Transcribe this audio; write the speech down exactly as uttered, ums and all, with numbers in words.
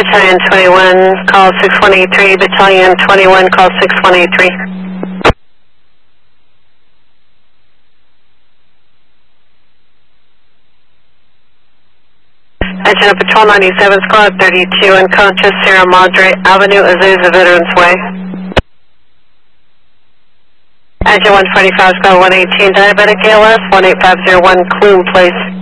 Battalion twenty-one, call six one eight three, Battalion twenty-one, call six one eight three. Attention Patrol ninety-seven, Squad thirty-two, unconscious, Sierra Madre Avenue, Azusa Veterans Way. Attention one forty-five, Squad one eighteen, diabetic A L S, one eight five zero one, Clume, please.